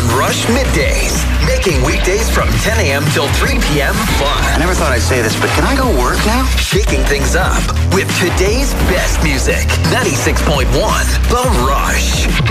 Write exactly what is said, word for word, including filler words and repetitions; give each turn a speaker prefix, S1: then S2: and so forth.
S1: on Rush Middays, making weekdays from ten a.m. till three p.m. fun.
S2: I never thought I'd say this, but can I go work now?
S1: Shaking things up with today's best music. ninety-six point one The Rush.